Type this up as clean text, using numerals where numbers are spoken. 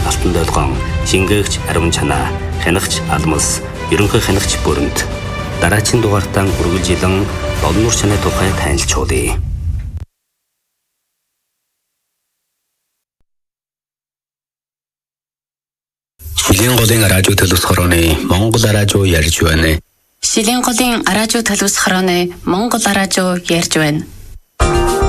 Алтан долгоон, шингээгч Ариун чанаа, хянагч Алмас, ерөнхий хянагч Бүрэнт. Дараагийн дугаартаа үргэлжилэн Олон нуур чанаа тухай танилцуулъя. Шилийн голын радио төлөвс хорооны Монгол радио ярьж байна. Шилийн голын радио төлөвс хорооны Монгол радио ярьж байна.